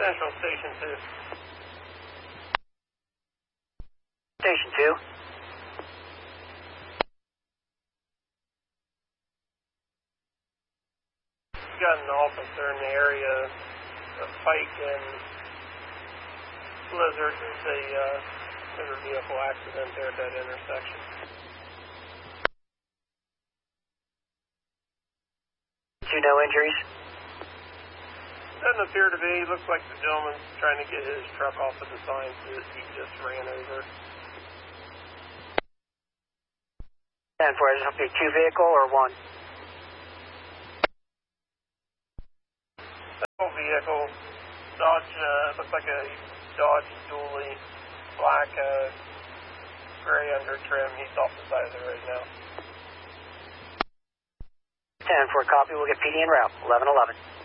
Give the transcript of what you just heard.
Central Station 2. Station 2. Got an officer in the area of Pike and Blizzard. There's a motor vehicle accident there at that intersection. No injuries? Doesn't appear to be. Looks like the gentleman's trying to get his truck off of the sign that he just ran over. And for is it a 2 vehicle or 1? Single vehicle. Dodge, looks like a Dodge Dually, black, gray under trim. He's off the side of the road now. 10 for a copy. We'll get PD en route. 1111.